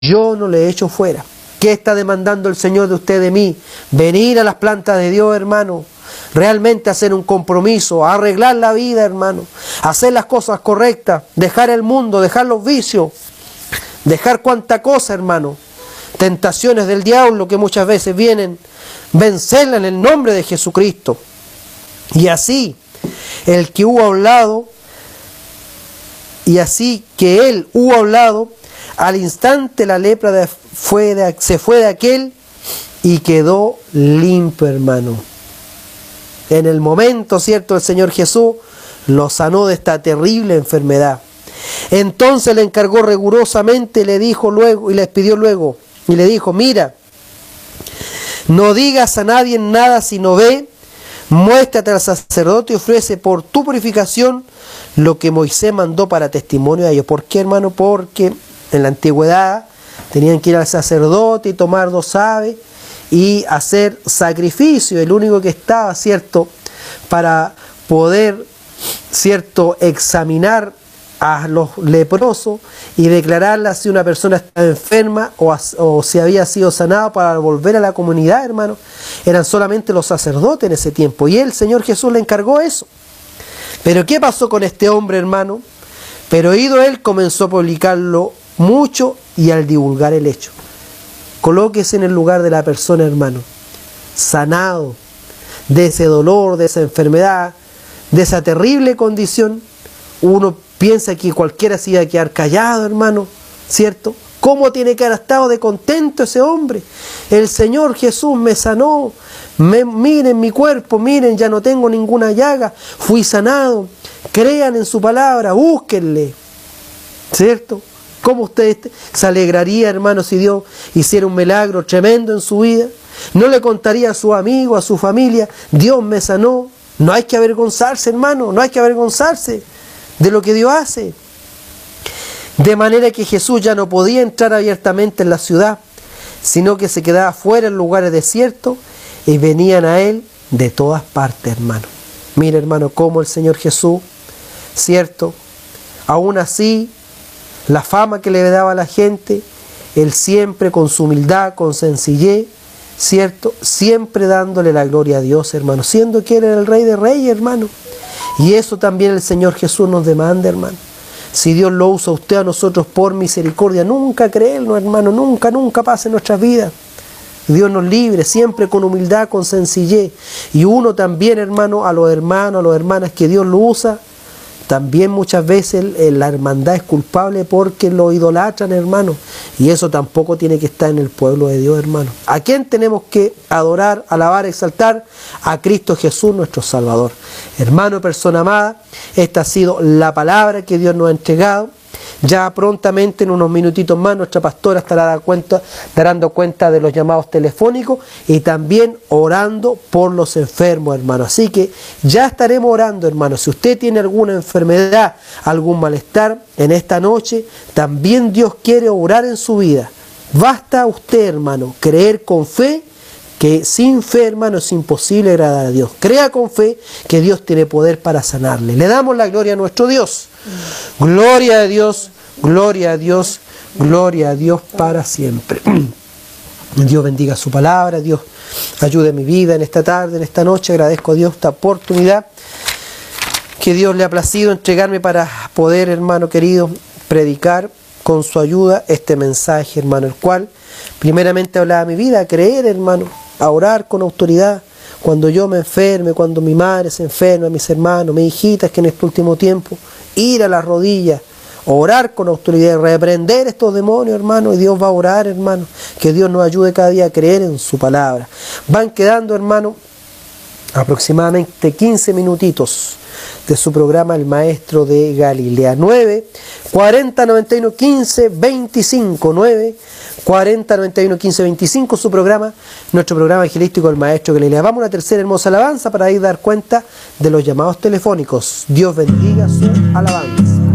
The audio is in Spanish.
yo no le echo fuera. ¿Qué está demandando el Señor de usted, de mí? Venir a las plantas de Dios, hermano. Realmente hacer un compromiso, arreglar la vida, hermano. Hacer las cosas correctas, dejar el mundo, dejar los vicios, dejar cuanta cosa, hermano. Tentaciones del diablo que muchas veces vienen, vencerla en el nombre de Jesucristo. Y así, el que hubo hablado, y así que él hubo hablado, al instante la lepra se fue de aquel y quedó limpio, hermano. En el momento, ¿cierto?, el Señor Jesús lo sanó de esta terrible enfermedad. Entonces le encargó rigurosamente, le dijo luego, y les pidió luego, y le dijo: mira, no digas a nadie nada, sino ve, muéstrate al sacerdote y ofrece por tu purificación lo que Moisés mandó para testimonio de ellos. ¿Por qué, hermano? Porque en la antigüedad tenían que ir al sacerdote y tomar 2 aves y hacer sacrificio, el único que estaba, ¿cierto?, para poder, ¿cierto?, examinar a los leprosos y declararla si una persona estaba enferma o si había sido sanado para volver a la comunidad, hermano. Eran solamente los sacerdotes en ese tiempo, y el Señor Jesús le encargó eso. Pero ¿qué pasó con este hombre, hermano? Pero ido él, comenzó a publicarlo mucho y al divulgar el hecho. Colóquese en el lugar de la persona, hermano, sanado de ese dolor, de esa enfermedad, de esa terrible condición. Uno piensa que cualquiera se iba a quedar callado, hermano, ¿cierto? ¿Cómo tiene que haber estado de contento ese hombre? El Señor Jesús me sanó, miren mi cuerpo, miren, ya no tengo ninguna llaga, fui sanado, crean en su palabra, búsquenle, ¿cierto? ¿Cómo usted se alegraría, hermano, si Dios hiciera un milagro tremendo en su vida? ¿No le contaría a su amigo, a su familia: Dios me sanó? No hay que avergonzarse, hermano, no hay que avergonzarse de lo que Dios hace. De manera que Jesús ya no podía entrar abiertamente en la ciudad, sino que se quedaba fuera en lugares desiertos, y venían a él de todas partes, hermano. Mire, hermano, cómo el Señor Jesús, ¿cierto?, aún así, la fama que le daba a la gente, él siempre con su humildad, con sencillez, ¿cierto?, siempre dándole la gloria a Dios, hermano, siendo que él era el Rey de Reyes, hermano. Y eso también el Señor Jesús nos demanda, hermano. Si Dios lo usa a usted, a nosotros, por misericordia, nunca creernos, hermano, nunca pase en nuestras vidas. Dios nos libre, siempre con humildad, con sencillez. Y uno también, hermano, a los hermanos, a las hermanas que Dios lo usa, también muchas veces la hermandad es culpable porque lo idolatran, hermano. Y eso tampoco tiene que estar en el pueblo de Dios, hermano. ¿A quién tenemos que adorar, alabar, exaltar? A Cristo Jesús, nuestro Salvador. Hermano, persona amada, esta ha sido la palabra que Dios nos ha entregado. Ya prontamente, en unos minutitos más, nuestra pastora estará dando cuenta de los llamados telefónicos y también orando por los enfermos, hermano. Así que ya estaremos orando, hermano. Si usted tiene alguna enfermedad, algún malestar en esta noche, también Dios quiere orar en su vida. Basta usted, hermano, creer con fe, que sin fe, hermano, es imposible agradar a Dios. Crea con fe que Dios tiene poder para sanarle. Le damos la gloria a nuestro Dios. Gloria a Dios, gloria a Dios, gloria a Dios para siempre. Dios bendiga su palabra, Dios ayude mi vida en esta tarde, en esta noche. Agradezco a Dios esta oportunidad que Dios le ha placido entregarme para poder, hermano querido, predicar con su ayuda este mensaje, hermano, el cual primeramente hablaba mi vida, a creer, hermano, a orar con autoridad. Cuando yo me enferme, cuando mi madre se enferma, mis hermanos, mis hijitas, que en este último tiempo, ir a las rodillas, orar con autoridad, reprender estos demonios, hermano, y Dios va a orar, hermano, que Dios nos ayude cada día a creer en su palabra. Van quedando, hermano, aproximadamente 15 minutitos de su programa El Maestro de Galilea. 9 40 91 15 25 9 40 91 15 25, su programa, nuestro programa evangelístico El Maestro de Galilea. Vamos a una tercera hermosa alabanza para ir a dar cuenta de los llamados telefónicos. Dios bendiga su alabanza.